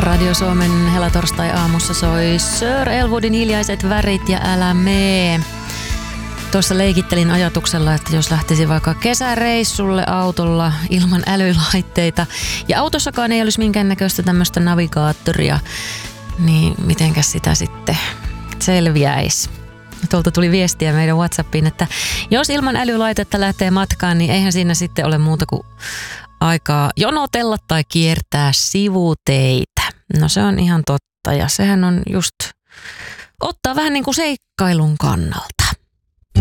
Radio Suomen helatorstai-aamussa soi Sir Elwoodin Hiljaiset värit ja Älä mee. Tuossa leikittelin ajatuksella, että jos lähtisi vaikka kesäreissulle autolla ilman älylaitteita ja autossakaan ei olisi minkäännäköistä tämmöistä navigaattoria, niin mitenkäs sitä sitten selviäisi? Tuolta tuli viestiä meidän WhatsAppiin, että jos ilman älylaitetta lähtee matkaan, niin eihän siinä sitten ole muuta kuin aikaa jonotella tai kiertää sivuteitä. No se on ihan totta ja sehän on just ottaa vähän niin kuin seikkailun kannalta.